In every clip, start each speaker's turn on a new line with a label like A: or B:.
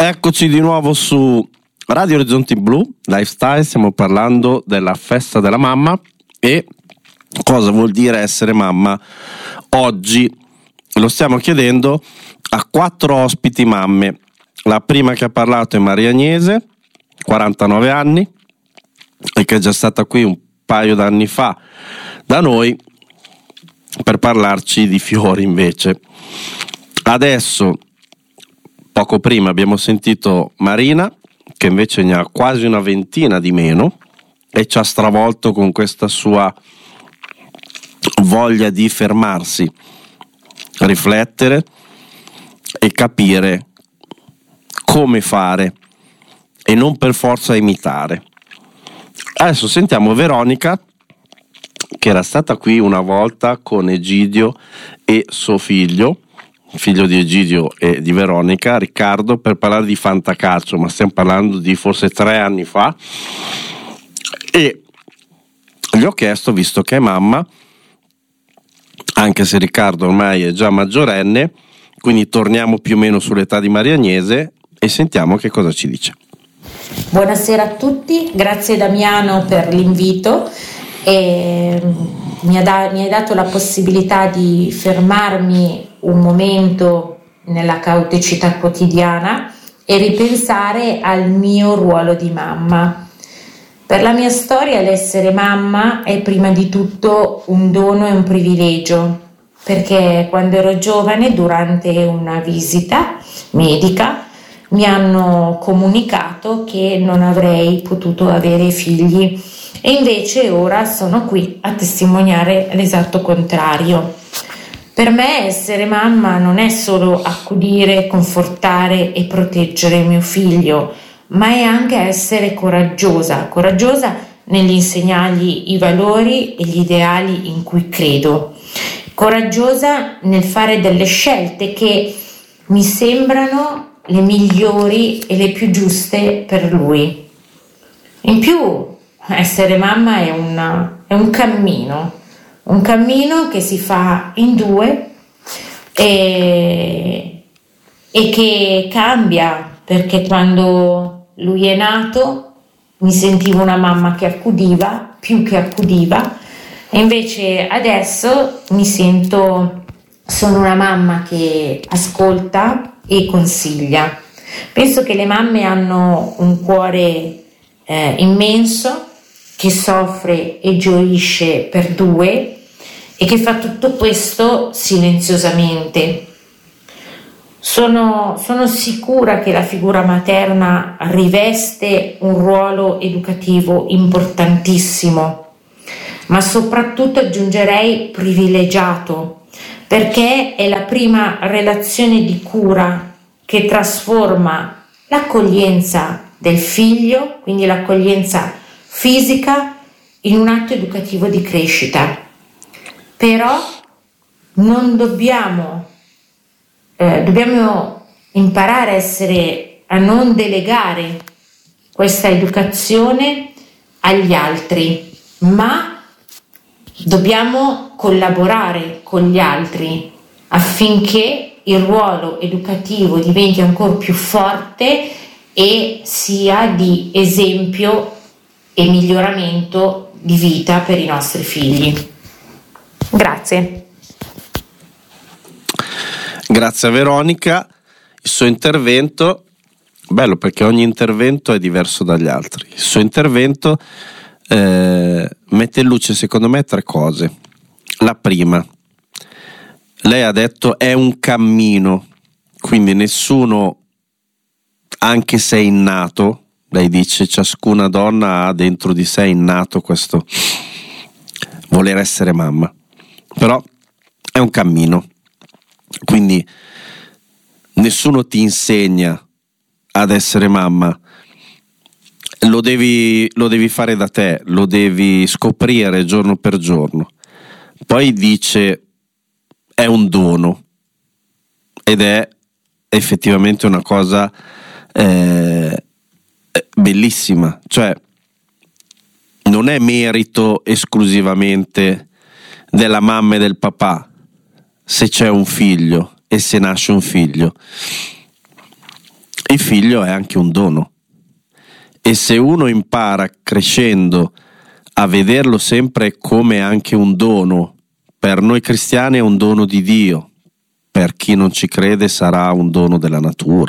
A: Eccoci di nuovo su Radio Orizzonti Blu Lifestyle. Stiamo parlando della festa della mamma e cosa vuol dire essere mamma oggi. Lo stiamo chiedendo a 4 ospiti mamme. La prima che ha parlato è Maria Agnese, 49 anni, e che è già stata qui un paio d'anni fa da noi per parlarci di fiori invece. Adesso, poco prima, abbiamo sentito Marina, che invece ne ha quasi una ventina di meno e ci ha stravolto con questa sua voglia di fermarsi, riflettere e capire come fare e non per forza imitare. Adesso sentiamo Veronica, che era stata qui una volta con Egidio e suo figlio di Egidio e di Veronica, Riccardo, per parlare di fantacalcio, ma stiamo parlando di forse 3 anni fa, e gli ho chiesto, visto che è mamma, anche se Riccardo ormai è già maggiorenne, quindi torniamo più o meno sull'età di Maria Agnese e sentiamo che cosa ci dice.
B: Buonasera a tutti, grazie Damiano per l'invito. Mi hai dato la possibilità di fermarmi un momento nella caoticità quotidiana e ripensare al mio ruolo di mamma. Per la mia storia l'essere mamma è prima di tutto un dono e un privilegio, perché quando ero giovane, durante una visita medica, mi hanno comunicato che non avrei potuto avere figli. E invece ora sono qui a testimoniare l'esatto contrario. Per me essere mamma non è solo accudire, confortare e proteggere mio figlio, ma è anche essere coraggiosa nell'insegnargli i valori e gli ideali in cui credo, coraggiosa nel fare delle scelte che mi sembrano le migliori e le più giuste per lui. In più, essere mamma è un cammino che si fa in 2 e che cambia, perché quando lui è nato mi sentivo una mamma che accudiva, più che accudiva, e invece adesso sono una mamma che ascolta e consiglia. Penso che le mamme hanno un cuore immenso, che soffre e gioisce per 2 e che fa tutto questo silenziosamente. Sono sicura che la figura materna riveste un ruolo educativo importantissimo, ma soprattutto aggiungerei privilegiato, perché è la prima relazione di cura che trasforma l'accoglienza del figlio, quindi l'accoglienza fisica, in un atto educativo di crescita. Però non dobbiamo imparare a non delegare questa educazione agli altri, ma dobbiamo collaborare con gli altri affinché il ruolo educativo diventi ancora più forte e sia di esempio e miglioramento di vita per i nostri figli. Grazie.
A: Grazie a Veronica. Il suo intervento, bello perché ogni intervento è diverso dagli altri. Il suo intervento mette in luce secondo me 3 cose. La prima, lei ha detto è un cammino, quindi nessuno, anche se è innato, lei dice ciascuna donna ha dentro di sé innato questo voler essere mamma, però è un cammino, quindi nessuno ti insegna ad essere mamma, lo devi fare da te, lo devi scoprire giorno per giorno. Poi dice è un dono ed è effettivamente una cosa bellissima, cioè non è merito esclusivamente della mamma e del papà se c'è un figlio e se nasce un figlio, il figlio è anche un dono, e se uno impara crescendo a vederlo sempre come anche un dono, per noi cristiani è un dono di Dio, per chi non ci crede sarà un dono della natura,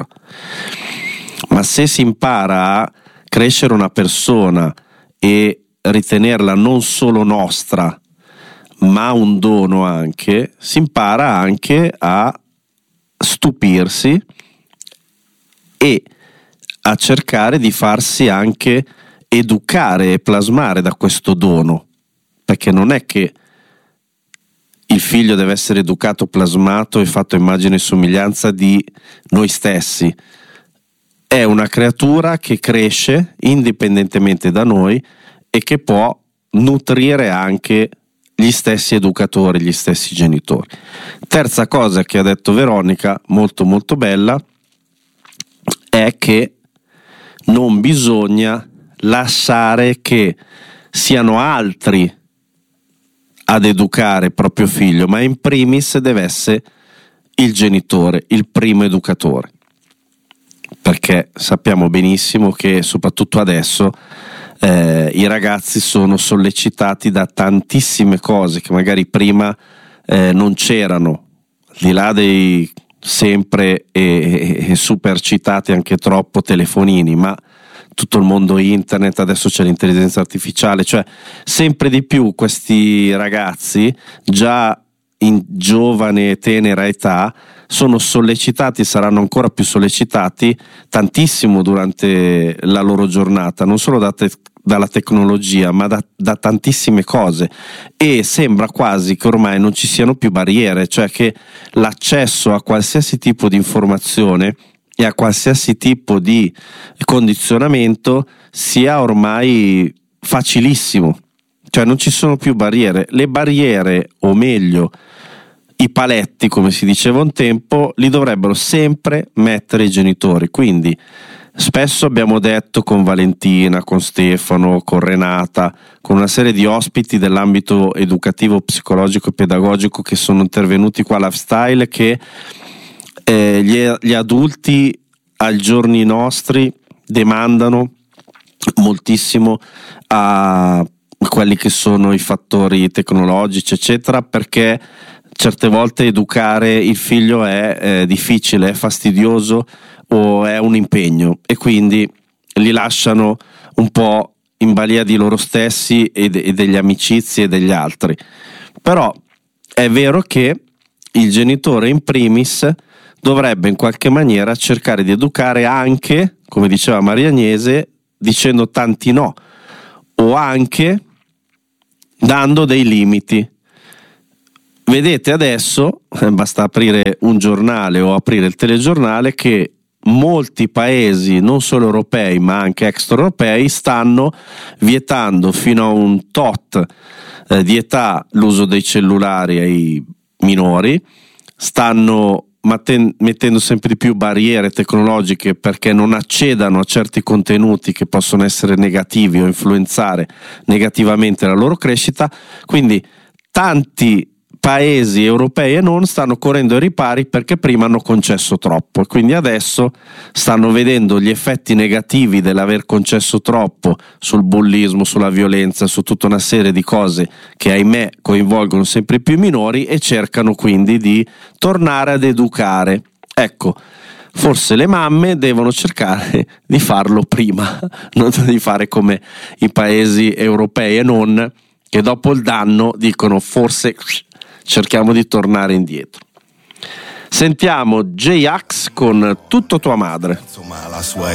A: ma se si impara a crescere una persona e ritenerla non solo nostra ma un dono anche, si impara anche a stupirsi e a cercare di farsi anche educare e plasmare da questo dono, perché non è che il figlio deve essere educato, plasmato e fatto immagine e somiglianza di noi stessi. È una creatura che cresce indipendentemente da noi e che può nutrire anche gli stessi educatori, gli stessi genitori. Terza cosa che ha detto Veronica, molto molto bella, è che non bisogna lasciare che siano altri ad educare proprio figlio, ma in primis deve essere il genitore, il primo educatore, perché sappiamo benissimo che soprattutto adesso i ragazzi sono sollecitati da tantissime cose che magari prima non c'erano, al di là dei sempre e super citati anche troppo telefonini, ma tutto il mondo internet, adesso c'è l'intelligenza artificiale, cioè sempre di più questi ragazzi già in giovane e tenera età sono sollecitati, saranno ancora più sollecitati tantissimo durante la loro giornata, non solo dalla tecnologia ma da tantissime cose, e sembra quasi che ormai non ci siano più barriere, cioè che l'accesso a qualsiasi tipo di informazione e a qualsiasi tipo di condizionamento sia ormai facilissimo, cioè non ci sono più barriere. Le barriere, o meglio i paletti, come si diceva un tempo, li dovrebbero sempre mettere i genitori. Quindi spesso abbiamo detto con Valentina, con Stefano, con Renata, con una serie di ospiti dell'ambito educativo, psicologico e pedagogico che sono intervenuti qua a Lifestyle, che gli adulti ai giorni nostri demandano moltissimo a quelli che sono i fattori tecnologici eccetera, perché certe volte educare il figlio è difficile, è fastidioso o è un impegno, e quindi li lasciano un po' in balia di loro stessi e degli amicizie e degli altri. Però è vero che il genitore in primis dovrebbe in qualche maniera cercare di educare anche, come diceva Maria Agnese, dicendo tanti no, o anche dando dei limiti. Vedete adesso, basta aprire un giornale o aprire il telegiornale, che molti paesi, non solo europei ma anche extraeuropei, stanno vietando fino a un tot di età l'uso dei cellulari ai minori, stanno mettendo sempre di più barriere tecnologiche perché non accedano a certi contenuti che possono essere negativi o influenzare negativamente la loro crescita. Quindi tanti paesi europei e non stanno correndo ai ripari perché prima hanno concesso troppo, e quindi adesso stanno vedendo gli effetti negativi dell'aver concesso troppo sul bullismo, sulla violenza, su tutta una serie di cose che ahimè coinvolgono sempre più i minori, e cercano quindi di tornare ad educare. Ecco, forse le mamme devono cercare di farlo prima, non di fare come i paesi europei e non, che dopo il danno dicono forse cerchiamo di tornare indietro. Sentiamo J-Ax con Tutto tua madre.
C: Insomma, la sua